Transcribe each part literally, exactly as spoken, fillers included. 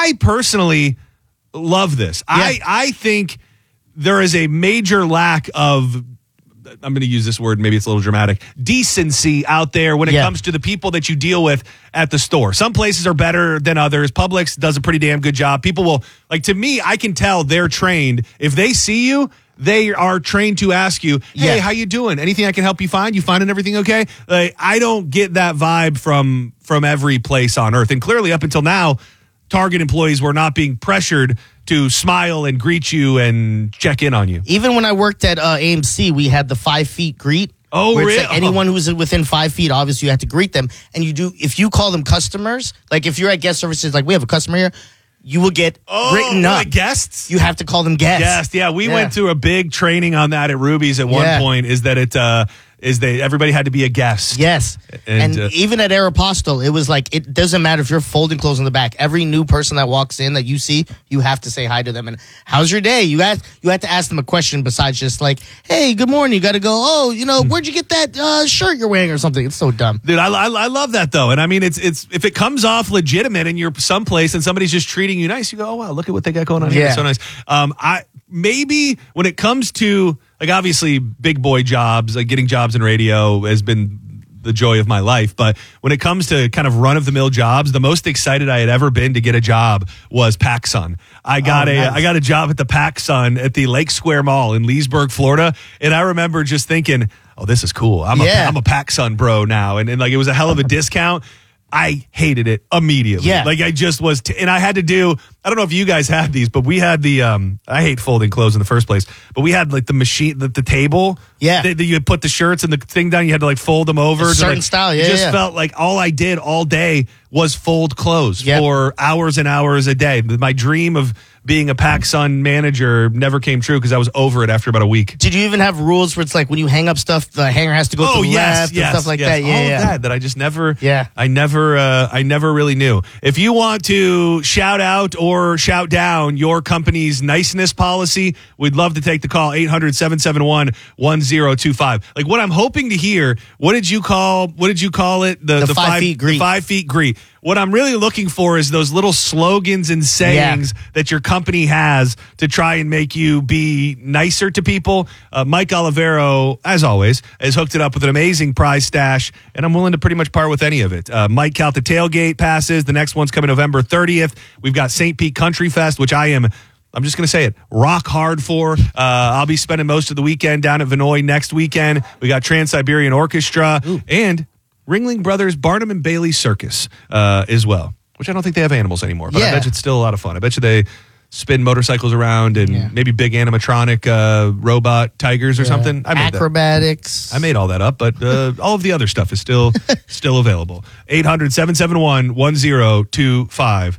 I personally love this. Yeah. I, I think there is a major lack of, I'm going to use this word, maybe it's a little dramatic, decency out there when it yeah. comes to the people that you deal with at the store. Some places are better than others. Publix does a pretty damn good job. People will, like, to me, I can tell they're trained. If they see you, they are trained to ask you, hey, yeah. how you doing? Anything I can help you find? You finding everything okay? Like, I don't get that vibe from from every place on earth. And clearly up until now, Target employees were not being pressured to smile and greet you and check in on you. Even when I worked at uh, A M C, we had the five feet greet. Oh, really? Like anyone who's within five feet, obviously you have to greet them. And you do, if you call them customers, like if you're at guest services, like we have a customer here, you will get oh, written up. Like guests? You have to call them guests. Guests, yeah. We yeah. went through a big training on that at Ruby's at one yeah. point, is that it, uh, is that everybody had to be a guest. Yes. And, and uh, even at Aeropostale, it was like, it doesn't matter if you're folding clothes in the back. Every new person that walks in that you see, you have to say hi to them. And how's your day? You got, you have to ask them a question besides just like, hey, good morning. You got to go, oh, you know, where'd you get that uh, shirt you're wearing or something? It's so dumb. Dude, I, I, I love that, though. And I mean, it's it's if it comes off legitimate and you're someplace and somebody's just treating you nice, you go, oh, wow, look at what they got going on here. Yeah. It's so nice. Um, I maybe when it comes to, like, obviously big boy jobs, like getting jobs in radio has been the joy of my life. But when it comes to kind of run-of-the-mill jobs, the most excited I had ever been to get a job was PacSun. I got oh, a nice. I got a job at the PacSun at the Lake Square Mall in Leesburg, Florida, and I remember just thinking, oh, this is cool. I'm yeah. a I'm a PacSun bro now, and, and like it was a hell of a discount. I hated it immediately. Yeah. Like I just was, t- and I had to do, I don't know if you guys had these, but we had the, um, I hate folding clothes in the first place, but we had like the machine, the, the table. Yeah. That you put the shirts and the thing down, you had to like fold them over. A certain like, style, yeah. It just yeah. felt like all I did all day was fold clothes yep. for hours and hours a day. My dream of being a PacSun manager never came true because I was over it after about a week. Did you even have rules where it's like when you hang up stuff, the hanger has to go oh, to the yes, left yes, and stuff like yes. that? Yeah, all yeah. of that that I just never, yeah. I never, uh, I never really knew. If you want to shout out or shout down your company's niceness policy, we'd love to take the call. eight hundred, seven seven one, one zero two five. Like what I'm hoping to hear, what did you call, what did you call it? The, the, the five, five feet greet. Five feet greet. What I'm really looking for is those little slogans and sayings yeah. that your company has to try and make you be nicer to people. Uh, Mike Olivero, as always, has hooked it up with an amazing prize stash, and I'm willing to pretty much part with any of it. Uh, Mike Calta Tailgate passes. The next one's coming November thirtieth. We've got Saint Pete Country Fest, which I am... I'm just going to say it, rock hard for. Uh, I'll be spending most of the weekend down at Vinoy next weekend. We got Trans-Siberian Orchestra Ooh. and Ringling Brothers Barnum and Bailey Circus uh, as well, which I don't think they have animals anymore, but yeah. I bet you it's still a lot of fun. I bet you they spin motorcycles around and yeah. maybe big animatronic uh, robot tigers or yeah. something. I made Acrobatics. That. I made all that up, but uh, all of the other stuff is still still available. eight hundred, seven seven one, one zero two five.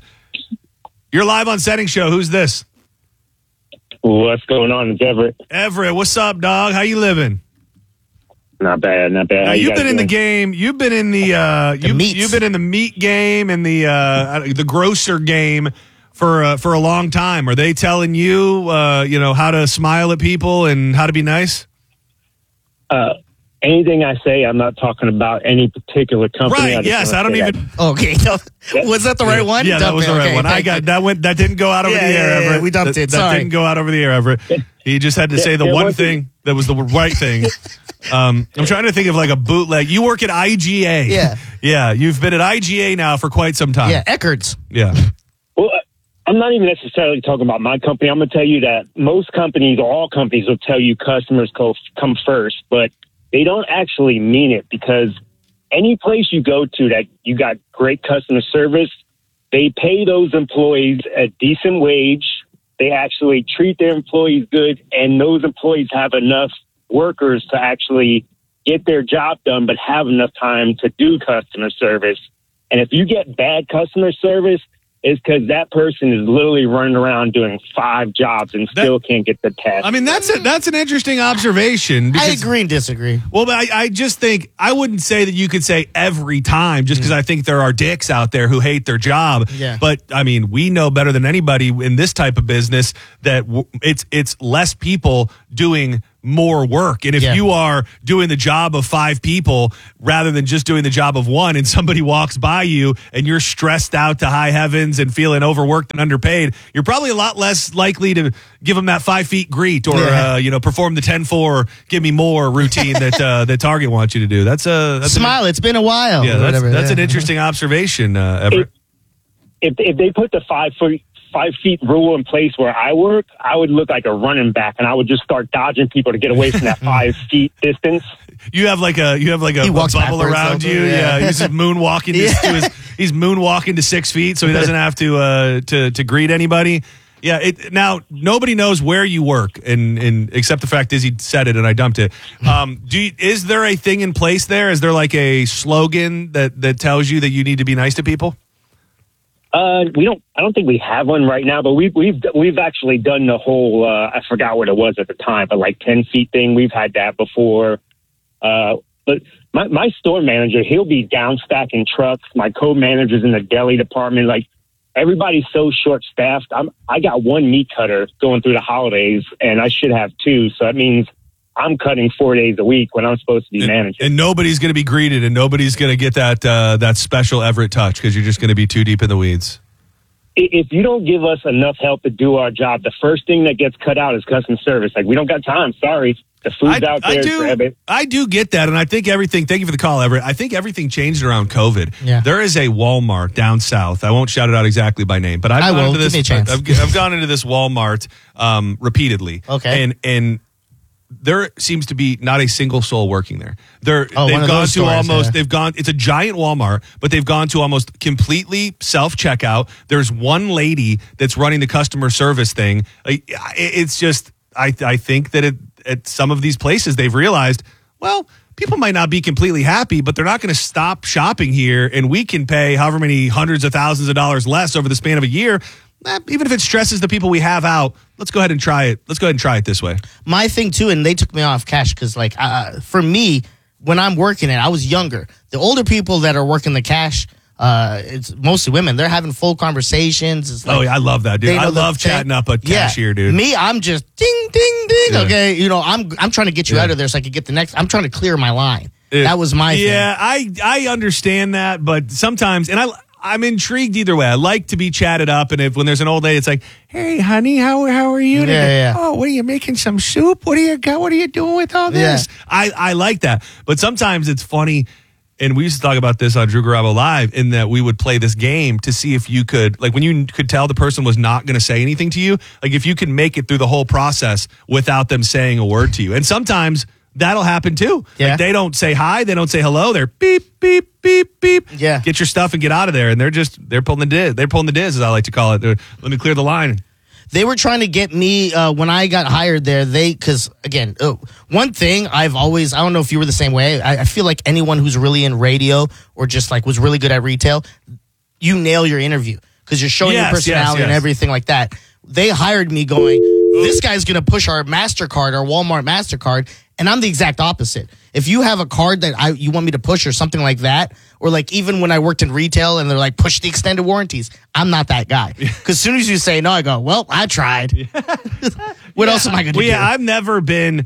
You're live on Setting Show. Who's this? What's going on? It's Everett. Everett, what's up, dog? How you living? Not bad, not bad. Now, you've been in the game. You've been in the, uh, the you, meats. you've been in the meat game and the uh, the grocer game for uh, for a long time. Are they telling you, uh, you know, how to smile at people and how to be nice? Uh, anything I say, I'm not talking about any particular company. Right? I yes, I don't even. That. Okay, was that the right one? Yeah, that was the right okay, one. I got that went. That didn't go out over yeah, the air, yeah, Everett. Yeah, we dumped that, it. That Sorry. didn't go out over the air, Everett. He just had to say the one thing that was the right thing. Um, I'm trying to think of like a bootleg. You work at I G A. Yeah. Yeah, you've been at I G A now for quite some time. Yeah, Eckerd's. Yeah. Well, I'm not even necessarily talking about my company. I'm going to tell you that most companies, or all companies, will tell you customers co- come first, but they don't actually mean it, because any place you go to that you got great customer service, they pay those employees a decent wage. They actually treat their employees good, and those employees have enough workers to actually get their job done, but have enough time to do customer service. And if you get bad customer service, it's because that person is literally running around doing five jobs and still that, can't get the task. I mean, that's a, that's an interesting observation. Because, I agree and disagree. Well, but I, I just think, I wouldn't say that you could say every time, just because mm. I think there are dicks out there who hate their job. Yeah. But, I mean, we know better than anybody in this type of business that w- it's it's less people doing more work. And if Yeah. you are doing the job of five people rather than just doing the job of one, and somebody walks by you and you're stressed out to high heavens and feeling overworked and underpaid, you're probably a lot less likely to give them that five feet greet or Yeah. uh, you know perform the ten four, give me more routine that uh, that Target wants you to do. That's a that's Smile. An, It's been a while. yeah, or that's, whatever, that's yeah. an interesting observation, uh, Everett. If if they put the five foot five feet rule in place where I work, I would look like a running back, and I would just start dodging people to get away from that five feet distance. You have like a you have like a, He a walks bubble backwards around over, you. yeah. Yeah, he's just moonwalking. To, Yeah. to his, he's moonwalking to six feet, so he doesn't have to uh, to to greet anybody. Yeah. It, now nobody knows where you work, and, and except the fact is he said it and I dumped it. Um, do you, is there a thing in place there? Is there like a slogan that that tells you that you need to be nice to people? Uh, we don't. I don't think we have one right now, but we've we've we've actually done the whole. Uh, I forgot what it was at the time, but like ten feet thing. We've had that before. Uh, but my my store manager, he'll be down stacking trucks. My co-manager's in the deli department. Like everybody's so short staffed. I'm I got one meat cutter going through the holidays, and I should have two. So that means I'm cutting four days a week when I'm supposed to be And, managing. and nobody's going to be greeted, and nobody's going to get that uh, that special Everett touch because you're just going to be too deep in the weeds. If you don't give us enough help to do our job, the first thing that gets cut out is customer service. Like, we don't got time. Sorry. The food's I, out I there. do, Grab it. I do get that, and I think everything. Thank you for the call, Everett. I think everything changed around COVID. Yeah. There is a Walmart down south. I won't shout it out exactly by name, but I've I gone will. into this. Give me a chance. I've, I've gone into this Walmart um, repeatedly. Okay. and and. There seems to be not a single soul working there. They're Oh, they've one of gone those to stores, almost yeah. they've gone it's a giant Walmart, but they've gone to almost completely self checkout. There's one lady that's running the customer service thing. Like, it- It's just I I think that it, at some of these places they've realized, well, people might not be completely happy, but they're not going to stop shopping here, and we can pay however many hundreds of thousands of dollars less over the span of a year. Eh, even if it stresses the people we have out, let's go ahead and try it. Let's go ahead and try it this way. My thing too, and they took me off cash because, like, uh, for me, when I'm working it, I was younger. The older people that are working the cash, uh, it's mostly women. They're having full conversations. It's like, Oh, yeah, I love that, dude. they I know the love thing. chatting up a Yeah. cashier, dude. Me, I'm just ding, ding, ding. Yeah. Okay, you know, I'm I'm trying to get you Yeah. out of there so I could get the next. I'm trying to clear my line. It- that was my yeah, I I understand that, but sometimes, and I I'm intrigued either way. I like to be chatted up, and if when there's an old lady, it's like, hey, honey, how how are you Yeah, today? yeah. Oh, what are you making some soup? What do you got? What are you doing with all this? I I like that, but sometimes it's funny. And we used to talk about this on Drew Garabo Live, in that we would play this game to see if you could, like, when you could tell the person was not going to say anything to you, like if you can make it through the whole process without them saying a word to you. And sometimes that'll happen too. Yeah. Like they don't say hi, they don't say hello. They're beep, beep, beep, beep. Yeah. Get your stuff and get out of there. And they're just, they're pulling the diz. They're pulling the diz, as I like to call it. They're, let me clear the line. They were trying to get me uh, when I got hired there. They, because again, uh, one thing I've always, I don't know if you were the same way. I, I feel like anyone who's really in radio or just like was really good at retail, you nail your interview because you're showing Yes, your personality yes, and yes. everything like that. They hired me going, this guy's going to push our MasterCard, our Walmart MasterCard. And I'm the exact opposite. If you have a card that I you want me to push or something like that, or like even when I worked in retail and they're like, push the extended warranties, I'm not that guy. Because as soon as you say no, I go, well, I tried. What else am I going to Well, do? yeah, I've never been.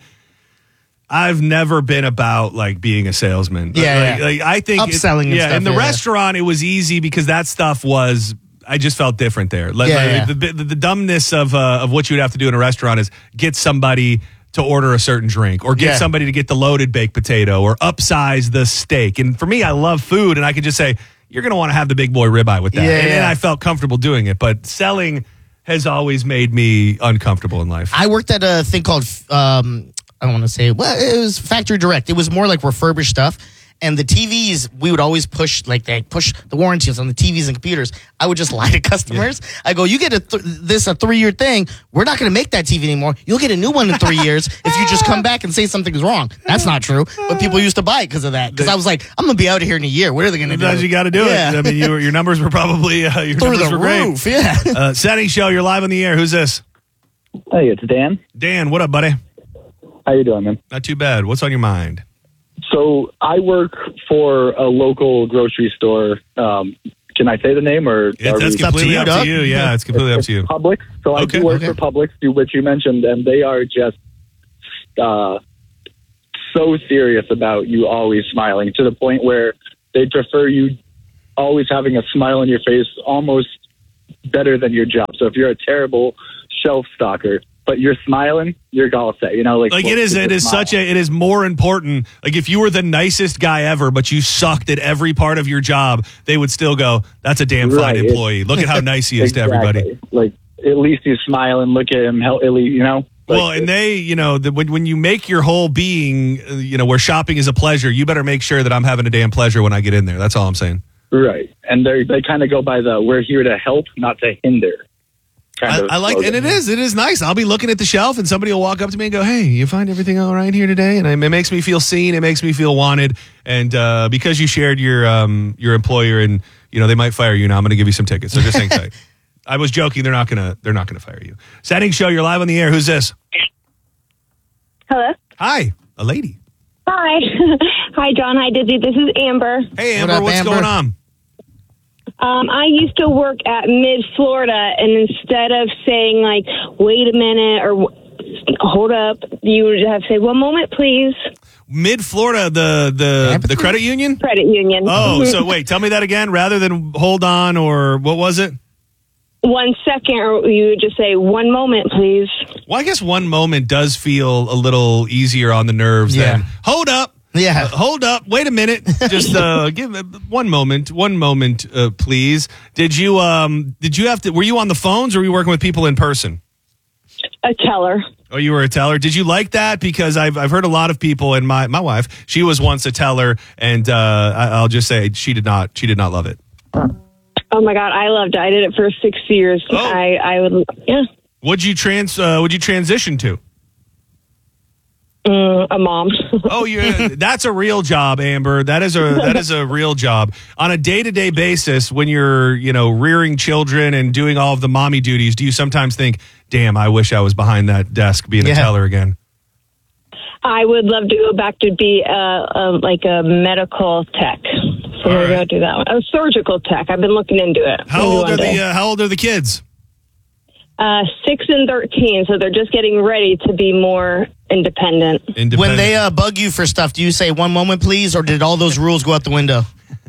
I've never been about like being a salesman. Yeah, like, yeah. like, I think it- Upselling and yeah, stuff, in the yeah. restaurant it was easy because that stuff was. I just felt different there. Like, Yeah, like, yeah. The, the, the dumbness of uh, of what you would have to do in a restaurant is get somebody to order a certain drink, or get Yeah. somebody to get the loaded baked potato, or upsize the steak. And for me, I love food, and I could just say, you're going to want to have the big boy ribeye with that. Yeah, and, and yeah. I felt comfortable doing it. But selling has always made me uncomfortable in life. I worked at a thing called, um, I don't want to say, well, it was Factory Direct. It was more like refurbished stuff. And the T Vs, we would always push, like they push the warranties on the T Vs and computers. I would just lie to customers. I go, you get a th- this a three-year thing. We're not going to make that T V anymore. You'll get a new one in three years if you just come back and say something is wrong. That's not true. But people used to buy it because of that. Because I was like, I'm going to be out of here in a year. What are they going to do? Sometimes you got to do Yeah. it. I mean, you, your numbers were probably uh, your Through numbers the were great. roof, yeah. Uh, Setting Show, you're live on the air. Who's this? Hey, it's Dan. Dan, what up, buddy? How you doing, man? Not too bad. What's on your mind? So I work for a local grocery store. Um, can I say the name or? It, are that's we- up to completely you, up to Doug. you. Yeah, it's completely up to you. Publix. So I Okay, do work okay. for Publix, do which you mentioned, and they are just uh, so serious about you always smiling to the point where they prefer you always having a smile on your face almost better than your job. So if you're a terrible shelf stalker, but you're smiling, you're all set. You know, like like it is. It is such a. It is more important. Like if you were the nicest guy ever, but you sucked at every part of your job, they would still go, "That's a damn fine Right. employee. Look at how nice he is exactly. to everybody." Like at least he's smiling. Look at him. Hell, at least, you know. Like, Well, and they, you know, the, when when you make your whole being, uh, you know, where shopping is a pleasure, you better make sure that I'm having a damn pleasure when I get in there. That's all I'm saying. right, and they they kind of go by the "we're here to help, not to hinder." Kind I, of I like, slogan. and it is, it is nice. I'll be looking at the shelf, and somebody will walk up to me and go, "Hey, you find everything all right here today?" And it makes me feel seen. It makes me feel wanted. And uh, because you shared your um, your employer, and you know they might fire you now, I'm going to give you some tickets. So just hang tight. I was joking. They're not gonna. They're not gonna fire you. Setting show. You're live on the air. Who's this? Hello. Hi, a lady. Hi. Hi, John. Hi, Dizzy. This is Amber. Hey, What Amber. up, what's Amber? going on? Um, I used to work at Mid Florida, and instead of saying, like, wait a minute or hold up, you would have to say, one moment, please. Mid Florida, the the Empathy? the credit union. Credit union. Oh, Mhm. so wait, tell me that again. Rather than hold on or what was it? One second, or you would just say, one moment, please. Well, I guess one moment does feel a little easier on the nerves Yeah. than hold up. Yeah. Uh, hold up. Wait a minute. Just uh, give me one moment. One moment, uh, please. Did you um did you have to? Were you on the phones or were you working with people in person? A teller. Oh, you were a teller. Did you like that? Because I've I've heard a lot of people, and my my wife, she was once a teller, and uh, I, I'll just say she did not she did not love it. Oh, my God. I loved it. I did it for six years. Oh. I, I would, yeah, Would you trans uh, Would you transition to? mm, a mom. Oh, you that's a real job, Amber. That is a that is a real job. On a day-to-day basis, when you're, you know, rearing children and doing all of the mommy duties, do you sometimes think, "Damn, I wish I was behind that desk being a Yeah. teller again"? I would love to go back to be uh, uh, like a medical tech. So All maybe right. I'll do that one. A surgical tech. I've been looking into it. How Maybe old one are day. the uh, How old are the kids? Uh, six and thirteen, so they're just getting ready to be more independent. Independent. When they uh, bug you for stuff, do you say one moment, please, or did all those rules go out the window?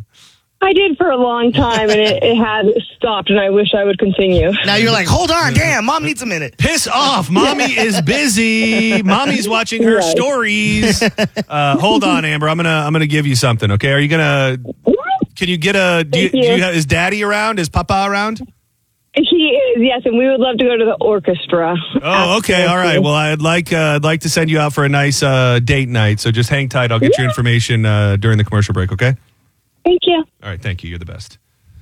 I did for a long time, and it, it had stopped, and I wish I would continue. Now you're like, hold on, damn, mom needs a minute. Piss off. Mommy is busy. Mommy's watching her Right. stories. Uh, hold on, Amber. I'm gonna I'm gonna give you something. Okay? Are you gonna? Can you get a? Do you, Thank do you. you have, is Daddy around? Is Papa around? He is, yes, and we would love to go to the orchestra. Oh, okay. All right. Well, I'd like uh, I'd like to send you out for a nice uh, date night. So just hang tight. I'll get your information uh, during the commercial break. Okay. Thank you. All right. Thank you. You're the best.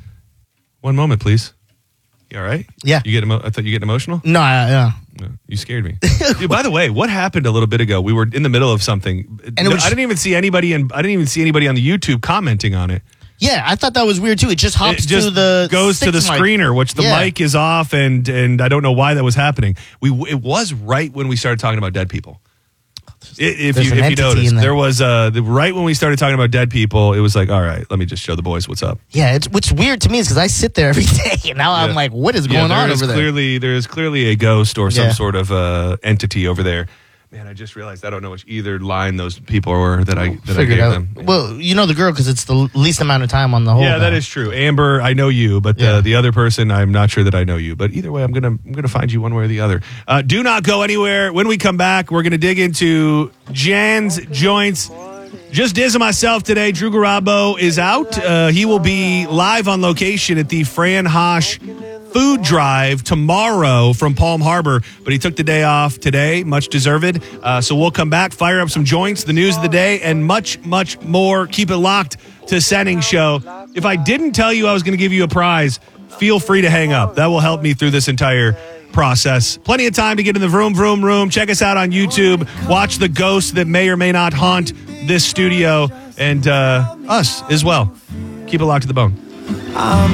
One moment, please. You all right? Yeah. You get emo- I thought you get emotional. No, I, uh, No, you scared me. Dude, by the way, what happened a little bit ago? We were in the middle of something, And it was- I didn't even see anybody, and I didn't even see anybody on the YouTube commenting on it. yeah, I thought that was weird too. It just hops It just to the goes to the six mic. screener, which the Yeah. mic is off, and and I don't know why that was happening. We it was right when we started talking about dead people. I- If There's you an if you entity noticed, in there. there was uh the, right when we started talking about dead people, it was like, all right, let me just show the boys what's up. Yeah, it's what's weird to me is because I sit there every day, and now Yeah. I'm like, what is Yeah, going there on is over there? clearly there is clearly a ghost or some Yeah. sort of uh, entity over there. Man, I just realized I don't know which either line those people were that I that I Figured gave out. them. Well, you know the girl because it's the least amount of time on the whole. Yeah, that is true. Amber, I know you, but Yeah. uh, the other person, I'm not sure that I know you. But either way, I'm gonna I'm gonna find you one way or the other. Uh, do not go anywhere. When we come back, we're gonna dig into Jan's joints. Just Diz and myself today. Drew Garabo is out. Uh, he will be live on location at the Fran Hosh food drive tomorrow from Palm Harbor, but he took the day off today, much deserved. Uh, so we'll come back, fire up some joints, the news of the day, and much, much more. Keep it locked to Setting Show. If I didn't tell you I was going to give you a prize, feel free to hang up. That will help me through this entire process. Plenty of time to get in the vroom, vroom, room. Check us out on YouTube. Watch the ghosts that may or may not haunt this studio and uh, us as well. Keep it locked to the bone. I'm